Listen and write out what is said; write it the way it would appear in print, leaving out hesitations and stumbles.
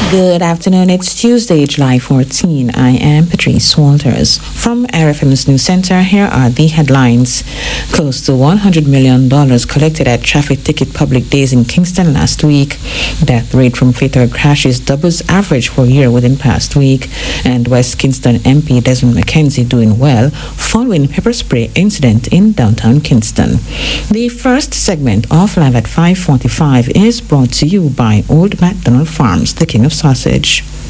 Good afternoon. It's Tuesday, July 14. I am Patrice Walters. From RFM's News Center, here are the headlines. Close to $100 million collected at traffic ticket public days in Kingston last week. Death rate from fatal crashes doubles average for a year within past week. And West Kingston MP Desmond McKenzie doing well following pepper spray incident in downtown Kingston. The first segment of Live at 5:45 is brought to you by Old MacDonald Farms, the king of sausage.